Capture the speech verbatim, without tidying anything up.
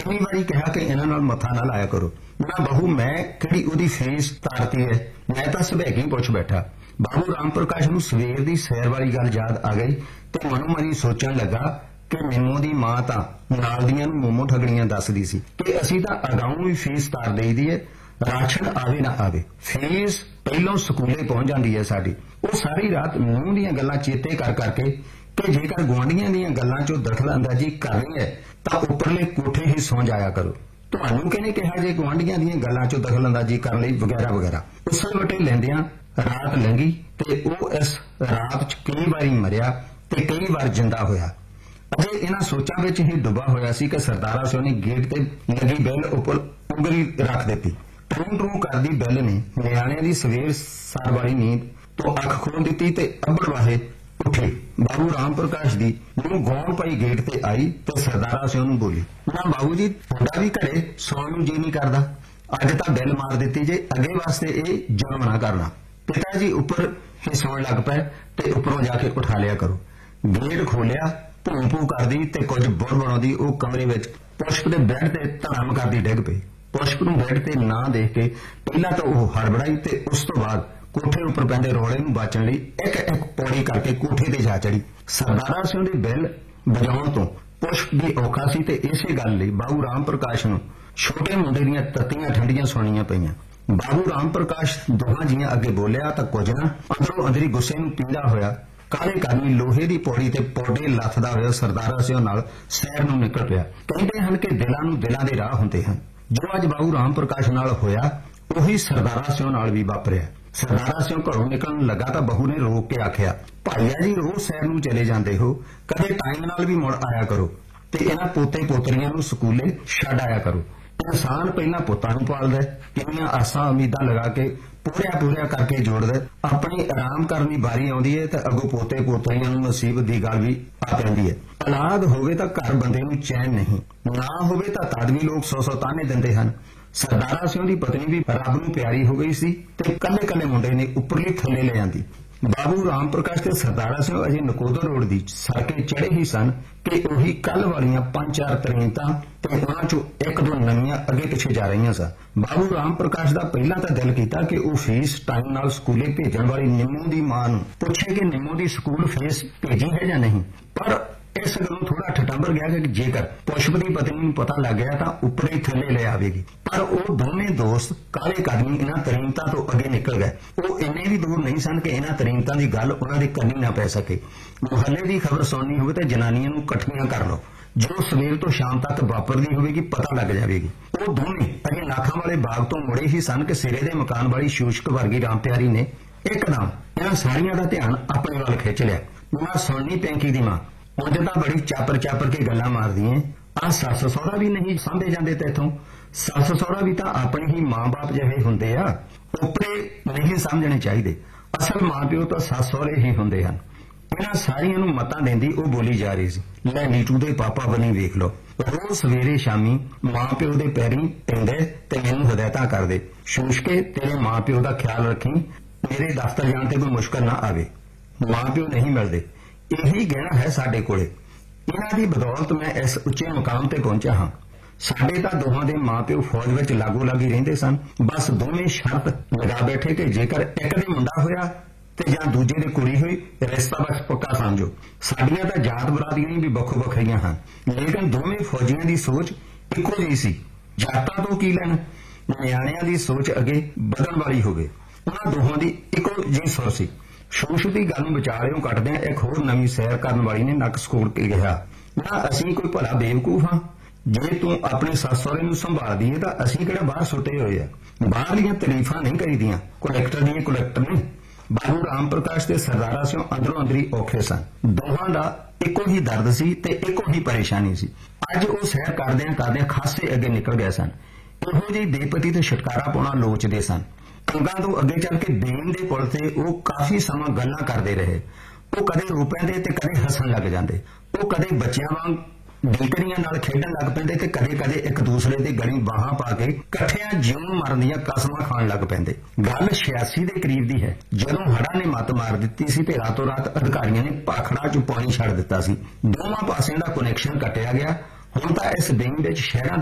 ਕਿੰਨੀ ਵਾਰੀ ਕਿਹਾ ਕਿ ਇਹਨਾਂ ਨਾਲ ਮੱਥਾ ਨਾ ਲਾਇਆ ਕਰੋ। ਨਾ ਬਹੂ ਮੈਂ ਕਿਹੜੀ ਉਹਦੀ ਫੀਸ ਤਾਰਤੀ ਹੈ, ਮੈਂ ਤਾਂ ਸਵੇਗੀ ਪੁੱਛ ਬੈਠਾ। ਬਾਬੂ ਰਾਮ ਪ੍ਰਕਾਸ਼ ਨੂੰ ਸਵੇਰ ਦੀ ਸੈਰ ਵਾਲੀ ਗੱਲ ਯਾਦ ਆ ਗਈ ਤੇ ਮਨੋਂ ਮਨੀ ਸੋਚਣ ਲੱਗਾ ਕਿ ਮੈਨੂੰ ਦੀ ਮਾਂ ਤਾਂ ਨਾਲ ਦੀਆਂ ਨੂੰ ਮੋਮੋ ਠਗੜੀਆਂ ਦੱਸਦੀ ਸੀ ਕਿ ਅਸੀਂ ਤਾਂ ਅਗਾਊਂ ਵੀ ਫੀਸ ਤਾਰ ਦੇਈਦੀ ਹੈ, ਰਾਸ਼ਨ ਆਵੇ ਨਾ ਆਵੇ ਫੀਸ ਪਹਿਲੋਂ ਸਕੂਲੇ ਪਹੁੰਚ ਜਾਂਦੀ ਹੈ ਸਾਡੀ। ਉਹ ਸਾਰੀ ਰਾਤ ਨੂੰਹ ਦੀਆਂ ਗੱਲਾਂ ਚੇਤੇ ਕਰ ਕਰਕੇ ਕਿ ਜੇਕਰ ਗੁਆਂਢੀਆਂ ਦੀਆਂ ਗੱਲਾਂ 'ਚੋਂ ਦਖਲ ਅੰਦਾਜ਼ੀ ਕਰ ਰਹੀ ਹੈ ਤਾਂ ਉੱਪਰਲੇ ਕੋਠੇ ਹੀ ਸੌਂ ਜਾਇਆ ਕਰੋ। ਤੁਹਾਨੂੰ ਕਿਹਨੇ ਕਿਹਾ ਜੇ ਗੁਆਂਢੀਆਂ ਦੀਆਂ ਗੱਲਾਂ 'ਚੋਂ ਦਖਲ ਅੰਦਾਜ਼ੀ ਕਰਨ ਲਈ ਵਗੈਰਾ ਵਗੈਰਾ। ਉਸਲ ਵਟੇ ਲੈਂਦਿਆਂ ਰਾਤ ਲੰਘੀ ਤੇ ਉਹ ਇਸ ਰਾਤ 'ਚ ਕਈ ਵਾਰੀ ਮਰਿਆ ਤੇ ਕਈ ਵਾਰ ਜਿੰਦਾ ਹੋਇਆ। ਅਜੇ ਇਹਨਾਂ ਸੋਚਾਂ ਵਿੱਚ ਹੀ ਡੁੱਬਾ ਹੋਇਆ ਸੀ ਕਿ ਸਰਦਾਰਾ ਸਿਉ ਨੇ ਗੇਟ ਤੇ ਲੱਗੀ ਬੈਲ ਉੱਪਰ ਉਂਗਲੀ ਰੱਖ ਦਿੱਤੀ। ਟਰੂ ਟਰੂ ਕਰਦੀ ਬੈਲ ਨੇ ਨਿਆਣਿਆਂ ਦੀ ਸਵੇਰ ਸਾਰ ਵਾਲੀ ਨੀਂਦ ਤੋਂ ਅੱਖ ਖੋਲ ਦਿੱਤੀ ਤੇ ਅੱਬੜ ਵਾਹੇ ਉੱਠੇ। ਬਾਬੂ ਰਾਮ ਪ੍ਰਕਾਸ਼ ਦੀ ਨੂੰ ਗੌਣ ਪਈ ਗੇਟ ਤੇ ਆਈ ਤੇ ਸਰਦਾਰਾ ਸਿਉ ਨੂੰ ਬੋਲੀ, ਨਾ ਬਾਬੂ ਜੀ ਤੁਹਾਡਾ ਵੀ ਘਰੇ ਸੌਣ ਨੂੰ ਜੀ ਨਹੀਂ ਕਰਦਾ, ਅੱਜ ਤਾਂ ਬੈਲ ਮਾਰ ਦਿੱਤੀ ਜੇ, ਅੱਗੇ ਵਾਸਤੇ ਇਹ ਜ਼ੁਲਮ ਨਾ ਕਰਨਾ। ਪਿਤਾ ਜੀ ਉੱਪਰ ਹੀ ਸੌਣ ਲੱਗ ਪਏ ਤੇ ਉੱਪਰੋਂ ਜਾ ਕੇ ਉਠਾ ਲਿਆ ਕਰੋ। ਗੇਟ ਖੋਲਿਆ, ਭੂੰ ਭੂੰ ਕਰਦੀ ਤੇ ਕੁਝ ਬੁੜ ਬਣਾਉਂਦੀ ਉਹ ਕਮਰੇ ਵਿੱਚ ਪੁਸ਼ਪ ਦੇ ਬੈੱਡ ਤੇ ਧੜਮ ਕਰਦੀ ਡਿੱਗ ਪਈ। ਪੁਸ਼ਪ ਨੂੰ ਬੈੱਡ ਤੇ ਨਾ ਦੇਖ ਕੇ ਪਹਿਲਾਂ ਤਾਂ ਉਹ ਹੜਬੜਾਈ ਤੇ ਉਸ ਤੋਂ ਬਾਅਦ ਕੋਠੇ ਉੱਪਰ ਪੈਂਦੇ ਰੌਲੇ ਨੂੰ ਬਚਣ ਲਈ ਇੱਕ ਇੱਕ ਪੌੜੀ ਕਰਕੇ ਕੋਠੇ ਤੇ ਜਾ ਚੜੀ। ਸਰਦਾਰਾ ਸਿਉ ਦੀ ਬੈਲ ਵਜਾਉਣ ਤੋਂ ਪੁਸ਼ਪ ਦੀ ਔਖਾ ਸੀ ਤੇ ਇਸੇ ਗੱਲ ਲਈ ਬਾਬੂ ਰਾਮ ਪ੍ਰਕਾਸ਼ ਨੂੰ ਛੋਟੇ ਮੁੰਡੇ ਦੀਆਂ ਤੱਤੀਆਂ ਠੰਡੀਆਂ ਸੁਣੀਆਂ ਪਈਆਂ। ਬਾਬੂ ਰਾਮ ਪ੍ਰਕਾਸ਼ ਦੋਹਾਂ ਜੀਆਂ ਅੱਗੇ ਬੋਲਿਆ ਤਾਂ ਕੁਝ ਨਾ ਅੰਦਰੋਂ ਅੰਦਰੀ ਗੁੱਸੇ ਨੂੰ ਪੀਂਦਾ ਹੋਇਆ ਕਾਲੇ ਕਾਲੀ ਲੋਹੇ ਦੀ ਪੌੜੀ ਤੇ ਪੌੜੇ ਲੱਥਦਾ ਹੋਇਆ ਸਰਦਾਰਾ ਸਿਉ ਨਾਲ ਸੈਰ ਨੂੰ ਨਿਕਲ ਪਿਆ। ਕਹਿੰਦੇ ਹਨ ਕਿ ਦਿਲਾਂ ਨੂੰ ਦਿਲਾਂ ਦੇ ਰਾਹ ਹੁੰਦੇ ਹਨ। ਜੋ ਅੱਜ ਬਾਬੂ ਰਾਮ ਪ੍ਰਕਾਸ਼ ਨਾਲ ਹੋਇਆ ਉਹੀ ਸਰਦਾਰਾ ਸਿਉ ਨਾਲ ਵੀ ਵਾਪਰਿਆ। ਸਰਦਾਰਾ ਸਿਉ ਘਰੋਂ ਨਿਕਲਣ ਲੱਗਾ ਤਾਂ ਬਹੂ ਨੇ ਰੋਕ ਕੇ ਆਖਿਆ, ਭਾਈਆ ਜੀ ਰੋਜ਼ ਸੈਰ ਨੂੰ ਚਲੇ ਜਾਂਦੇ ਹੋ, ਕਦੇ ਟਾਈਮ ਨਾਲ ਵੀ ਮੁੜ ਆਇਆ ਕਰੋ ਤੇ ਇਹਨਾਂ ਪੋਤੇ ਪੋਤਰੀਆਂ ਨੂੰ ਸਕੂਲੇ ਛੱਡ ਆਇਆ ਕਰੋ। ਇਨਸਾਨ ਪਹਿਲਾਂ ਪੁੱਤਾਂ ਨੂੰ ਪਾਲਦਾ, ਕਿੰਨੀਆਂ ਆਸਾਂ ਉਮੀਦਾਂ ਲਗਾ ਕੇ ਪੂਰਿਆ ਪੂਰਿਆ ਕਰਕੇ ਜੋੜਦਾ, ਆਪਣੀ ਆਰਾਮ ਕਰਨ ਦੀ ਵਾਰੀ ਆਉਂਦੀ ਹੈ ਤਾਂ ਅੱਗੋਂ ਪੋਤੇ ਪੋਤਰੀਆਂ ਨੂੰ ਮੁਸੀਬਤ ਦੀ ਗੱਲ ਵੀ ਆ ਪੈਂਦੀ ਹੈ। ਔਲਾਦ ਹੋਵੇ ਤਾਂ ਘਰ ਬੰਦੇ ਨੂੰ ਚੈਨ ਨਹੀਂ, ਨਾ ਹੋਵੇ ਤਾਂ ਤਦ ਵੀ ਲੋਕ ਸੌ ਸੌ ਤਾਨੇ ਦਿੰਦੇ ਹਨ। ਸਰਦਾਰਾ ਸਿਉ ਦੀ ਪਤਨੀ ਵੀ ਰੱਬ ਨੂੰ ਪਿਆਰੀ ਹੋ ਗਈ ਸੀ ਤੇ ਕੱਲੇ ਕੱਲੇ ਮੁੰਡੇ ਨੇ ਉੱਪਰਲੀ ਥੱਲੇ ਲੈ ਜਾਂਦੀ। ਬਾਬੂ ਰਾਮ ਪ੍ਰਕਾਸ਼ ਤੇ ਸਰਦਾਰਾ ਸਿਉ ਅਜੇ ਨਕੋਦਰ ਰੋਡ ਦੀ ਸੜਕੇ ਚੜੇ ਹੀ ਸਨ ਕਿ ਉਹੀ ਕੱਲ ਵਾਲੀਆਂ ਪੰਜ ਚਾਰ ਤਰੀਤਾਂ ਤੇ ਉਹਨਾਂ ਚੋਂ ਇੱਕ ਦੋ ਨਵੀਆਂ ਅੱਗੇ ਪਿੱਛੇ ਜਾ ਰਹੀਆਂ ਸਨ। ਬਾਬੂ ਰਾਮ ਪ੍ਰਕਾਸ਼ ਦਾ ਪਹਿਲਾਂ ਤਾਂ ਦਿਲ ਕੀਤਾ ਕਿ ਉਹ ਫੀਸ ਟਾਈਮ ਨਾਲ ਸਕੂਲੇ ਭੇਜਣ ਵਾਲੀ ਨਿੰਮੋ ਦੀ ਮਾਂ ਨੂੰ ਪੁੱਛੇ ਕਿ ਨਿੰਮੋ ਦੀ ਸਕੂਲ ਫੀਸ ਭੇਜੀ ਹੈ ਜਾਂ ਨਹੀਂ, ਪਰ ਇਸ ਗੱਲੋਂ ਥੋੜਾ ਠਟੰਬਰ ਗਿਆ ਕਿ ਜੇਕਰ ਪੁਸ਼ਪ ਦੀ ਪਤਨੀ ਨੂੰ ਪਤਾ ਲੱਗ ਗਿਆ ਤਾਂ ਉੱਪਰੇ ਥੱਲੇ ਲੈ ਆਵੇਗੀ। ਪਰ ਉਹ ਦੋਵੇਂ ਦੋਸਤ ਕਾਲੇ ਕਦਮੀ ਇਹਨਾਂ ਤਰੀਨਤਾਂ ਤੋਂ ਅੱਗੇ ਨਿਕਲ ਗਏ। ਉਹ ਇੰਨੇ ਵੀ ਦੂਰ ਨਹੀਂ ਸਨ ਕਿ ਇਹਨਾਂ ਤਰੀਨਤਾਂ ਦੀ ਗੱਲ ਉਹਨਾਂ ਦੇ ਕੰਨੀ ਨਾ ਪੈ ਸਕੇ। ਮੁਹੱਲੇ ਦੀ ਖਬਰ ਸੁਣਨੀ ਹੋਵੇ ਤਾਂ ਜਨਾਨੀਆਂ ਨੂੰ ਇਕੱਠੀਆਂ ਕਰ ਲਓ, ਜੋ ਸਵੇਰ ਤੋਂ ਸ਼ਾਮ ਤੱਕ ਵਾਪਰਦੀ ਹੋਵੇਗੀ ਪਤਾ ਲੱਗ ਜਾਵੇਗੀ। ਉਹ ਦੋਵੇਂ ਅਜੇ ਨਾਖਾਂ ਵਾਲੇ ਬਾਗ ਤੋਂ ਮੁੜੇ ਹੀ ਸਨ ਕਿ ਸਿਰੇ ਦੇ ਮਕਾਨ ਵਾਲੀ ਸ਼ੂਸ਼ਕ ਵਰਗੀ ਰਾਮ ਪਿਆਰੀ ਨੇ ਇੱਕਦਮ ਇਹਨਾਂ ਸਾਰੀਆਂ ਦਾ ਧਿਆਨ ਆਪਣੇ ਵੱਲ ਖਿੱਚ ਲਿਆ। ਮਾਂ ਸੁਣਨੀ ਪੈਂਕੀ ਦੀ ਮਾਂ ਉਂਝ ਤਾਂ ਬੜੀ ਚਾਪਰ ਚਾਪਰ ਕੇ ਗੱਲਾਂ ਮਾਰਦੀ ਐ, ਆਹ ਸੱਸ ਸਹੁਰਾ ਵੀ ਨਹੀਂ ਸਾਂਭੇ ਜਾਂਦੇ ਤੇਥੋਂ। ਸੱਸ ਸਹੁਰਾ ਵੀ ਤਾਂ ਆਪਣੇ ਹੀ ਮਾਂ-ਬਾਪ ਜਿਹੇ ਹੁੰਦੇ ਆ, ਉਪਰੇ ਨਹੀਂ ਸਮਝਣੇ ਚਾਹੀਦੇ। ਅਸਲ ਮਾਂ ਪਿਓ ਤਾਂ ਸੱਸ ਸਹੁਰੇ ਹੀ ਹੁੰਦੇ ਹਨ। ਇਹਨਾਂ ਸਾਰੀਆਂ ਨੂੰ ਮਤਾਂ ਦਿੰਦੀ ਉਹ ਬੋਲੀ ਜਾ ਰਹੀ ਸੀ, ਲੈ ਨੀਟੂ ਦੇ ਪਾਪਾ ਬਣੀ ਵੇਖ ਲੋ, ਰੋਜ਼ ਸਵੇਰੇ ਸ਼ਾਮੀ ਮਾਂ ਪਿਓ ਦੇ ਪੈਰੀਂ ਪੈਂਦੇ ਤੇ ਮੈਨੂੰ ਹਦਾਇਤਾਂ ਕਰਦੇ, ਸ਼ੂਸ਼ਕੇ ਤੇਰੇ ਮਾਂ ਪਿਓ ਦਾ ਖਿਆਲ ਰੱਖੀ, ਮੇਰੇ ਦਫ਼ਤਰ ਜਾਣ ਤੇ ਕੋਈ ਮੁਸ਼ਕਲ ਨਾ ਆਵੇ। ਮਾਂ ਪਿਓ ਨਹੀਂ ਮਿਲਦੇ, ਇਹੀ ਗਹਿਣਾ ਹੈ ਸਾਡੇ ਕੋਲੇ। ਇਹਨਾਂ ਦੀ ਬਦੌਲਤ ਮੈਂ ਇਸ ਉੱਚੇ ਮੁਕਾਮ ਤੇ ਪਹੁੰਚਿਆ ਹਾਂ। ਸਾਡੇ ਤਾਂ ਦੋਹਾਂ ਦੇ ਮਾਪਿਓ ਫੌਜ ਵਿੱਚ ਲਾਗੋ ਲਾਗੀ ਰਹਿੰਦੇ ਸਨ। ਬਸ ਦੋਵੇਂ ਸ਼ਰਤ ਲਗਾ ਬੈਠੇ ਕਿ ਜੇਕਰ ਇੱਕ ਦੇ ਮੁੰਡਾ ਹੋਇਆ ਤੇ ਜਾਂ ਦੂਜੇ ਦੇ ਕੁੜੀ ਹੋਈ, ਰਿਸ਼ਤਾ ਬਸ ਪੱਕਾ ਸਮਝੋ। ਸਾਡੀਆਂ ਤਾਂ ਜਾਤ ਬਰਾਦਰੀਆਂ ਵੀ ਵੱਖੋ ਵੱਖਰੀਆਂ ਹਨ, ਲੇਕਿਨ ਦੋਵੇਂ ਫੌਜੀਆਂ ਦੀ ਸੋਚ ਇੱਕੋ ਜਿਹੀ ਸੀ। ਜਾਤਾਂ ਤੋਂ ਕੀ ਲੈਣ, ਨਿਆਣਿਆਂ ਦੀ ਸੋਚ ਅੱਗੇ ਵਧਣ ਵਾਲੀ ਹੋਵੇ। ਉਹਨਾਂ ਦੋਹਾਂ ਦੀ ਇੱਕੋ ਜਿਹੀ ਸੁਰ ਸੀ। ਸ਼ੂਸ਼ ਦੀ ਗੱਲ ਨੂੰ ਵਿਚਾਰਿਓਂ ਕੱਟਦਿਆਂ ਇੱਕ ਹੋਰ ਨਵੀਂ ਸੈਰ ਕਰਨ ਵਾਲੀ ਨੇ ਨੱਕ ਸਕੋੜ ਕੇ ਕਿਹਾ, ਨਾ ਅਸੀਂ ਕੋਈ ਭਲਾ ਬੇਵਕੂਫ ਹਾਂ, ਜੇ ਤੂੰ ਆਪਣੇ ਸੱਸ ਸਹੁਰੇ ਨੂੰ ਸੰਭਾਲਦੀ ਹੈ ਤਾਂ ਅਸੀਂ ਕਿਹੜਾ ਬਾਹਰ ਸੁੱਟੇ ਹੋਏ ਆ। ਬਾਹਰਲੀਆਂ ਤਾਰੀਫਾਂ ਨਹੀਂ ਕਰੀਦੀਆਂ, ਕਲੈਕਟਰ ਦੀਆਂ ਕਲੈਕਟਰ ਨੇ। ਬਾਬੂ ਰਾਮ ਪ੍ਰਕਾਸ਼ ਤੇ ਸਰਦਾਰਾ ਸਿਉ ਅੰਦਰੋਂ ਅੰਦਰੀ ਔਖੇ ਸਨ। ਦੋਹਾਂ ਦਾ ਇੱਕੋ ਹੀ ਦਰਦ ਸੀ ਤੇ ਇੱਕੋ ਹੀ ਪਰੇਸ਼ਾਨੀ ਸੀ। ਅੱਜ ਉਹ ਸੈਰ ਕਰਦਿਆਂ ਕਰਦਿਆਂ ਖਾਸੇ ਅੱਗੇ ਨਿਕਲ ਗਏ ਸਨ। ਇਹੋ ਜਿਹੀ ਬੇਪਤੀ ਤੇ ਛੁਟਕਾਰਾ ਪਾਉਣਾ ਲੋਚਦੇ ਸਨ। ਕੰਗਾਂ ਤੋਂ ਅੱਗੇ ਚੱਲ ਕੇ ਦੇਣ ਦੇ ਪੁਲ ਤੇ ਉਹ ਕਾਫੀ ਸਮਾਂ ਗੱਲਾਂ ਕਰਦੇ ਰਹੇ। ਉਹ ਕਦੇ ਰੋ ਪੈਂਦੇ ਤੇ ਕਦੇ ਹੱਸਣ ਲੱਗ ਜਾਂਦੇ। ਉਹ ਕਦੇ ਬੱਚਿਆਂ ਵਾਂਗ ਡੀਕਰੀਆਂ ਨਾਲ ਖੇਡਣ ਲੱਗ ਪੈਂਦੇ ਤੇ ਕਦੇ ਕਦੇ ਇੱਕ ਦੂਸਰੇ ਦੇ ਗਲੀ ਬਾਹਾਂ ਪਾ ਕੇ ਇਕੱਠਿਆਂ ਜਿਉਂ ਮਰਨ ਦੀਆਂ ਕਸਮਾਂ ਖਾਣ ਲੱਗ ਪੈਂਦੇ। ਗੱਲ ਛਿਆਸੀ ਦੇ ਕਰੀਬ ਦੀ ਹੈ, ਜਦੋਂ ਹੜ੍ਹਾਂ ਨੇ ਮੱਤ ਮਾਰ ਦਿੱਤੀ ਸੀ ਤੇ ਰਾਤੋਂ ਰਾਤ ਅਧਿਕਾਰੀਆਂ ਨੇ ਭਾਖੜਾ ਚ ਪਾਣੀ ਛੱਡ ਦਿੱਤਾ ਸੀ। ਦੋਵਾਂ ਪਾਸਿਆਂ ਦਾ ਕੁਨੈਕਸ਼ਨ ਕੱਟਿਆ ਗਿਆ। ਹੁਣ ਤਾਂ ਇਸ ਦਿਨ ਵਿੱਚ ਸ਼ਹਿਰਾਂ